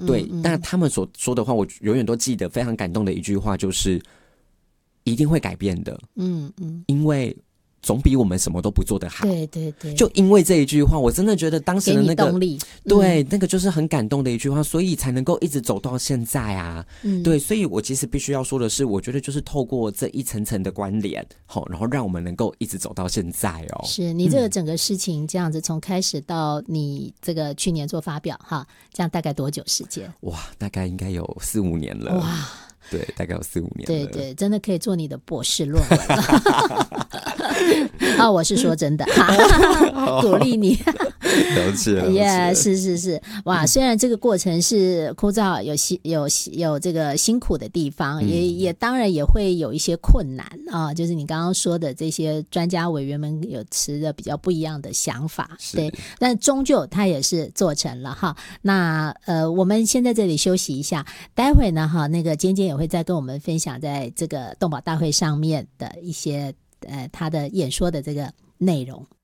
对，但他们所说的话我永远都记得，非常感动的一句话就是一定会改变的，因为总比我们什么都不做的好。 对对对， 就因为这一句话，我真的觉得当时的那个给你动力， 对，那个就是很感动的一句话，所以才能够一直走到现在啊。对，所以我其实必须要说的是，我觉得就是透过这一层层的关联，然后让我们能够一直走到现在哦。 是你这个整个事情这样子，从开始到你这个去年做发表哈，这样大概多久时间？ 哇，大概应该有4-5年了。 哇， 对，大概有4-5年了。 对对，真的可以做你的博士论文了。啊，我是说真的，鼓励你。 了解了解，是，哇！虽然这个过程是枯燥，有这个辛苦的地方，也当然也会有一些困难啊。就是你刚刚说的这些专家委员们有持着比较不一样的想法，对，但终究它也是做成了哈。那我们先在这里休息一下，待会呢哈，那个尖尖也会再跟我们分享在这个动保大会上面的一些他的演说的这个内容。